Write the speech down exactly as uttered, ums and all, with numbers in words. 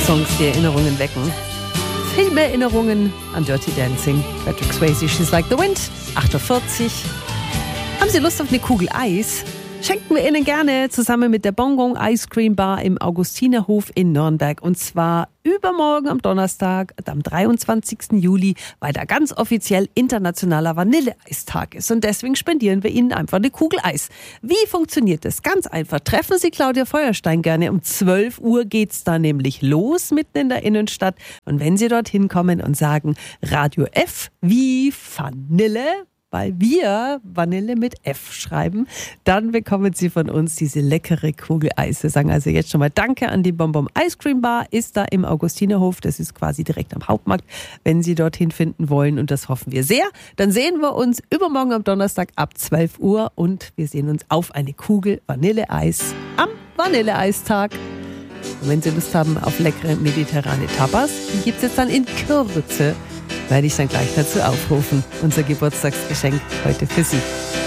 Songs, die Erinnerungen wecken. Viel mehr Erinnerungen an Dirty Dancing. Patrick Swayze, She's Like the Wind, acht Uhr vierzig. Haben Sie Lust auf eine Kugel Eis? Schenken wir Ihnen gerne zusammen mit der Bonbon Ice Cream Bar im Augustinerhof in Nürnberg. Und zwar übermorgen am Donnerstag, am dreiundzwanzigsten Juli, weil da ganz offiziell internationaler Vanilleeistag ist. Und deswegen spendieren wir Ihnen einfach eine Kugel Eis. Wie funktioniert das? Ganz einfach. Treffen Sie Claudia Feuerstein gerne. Um zwölf Uhr geht's da nämlich los, mitten in der Innenstadt. Und wenn Sie dorthin kommen und sagen, Radio F wie Vanille, weil wir Vanille mit F schreiben, dann bekommen Sie von uns diese leckere Kugel Eis. Wir sagen also jetzt schon mal Danke an die Bonbon Ice Cream Bar, ist da im Augustinerhof, das ist quasi direkt am Hauptmarkt, wenn Sie dorthin finden wollen, und das hoffen wir sehr. Dann sehen wir uns übermorgen am Donnerstag ab zwölf Uhr und wir sehen uns auf eine Kugel Vanilleeis am Vanilleeistag. Und wenn Sie Lust haben auf leckere mediterrane Tapas, die gibt es jetzt dann in Kürze. Werde ich dann gleich dazu aufrufen. Unser Geburtstagsgeschenk heute für Sie.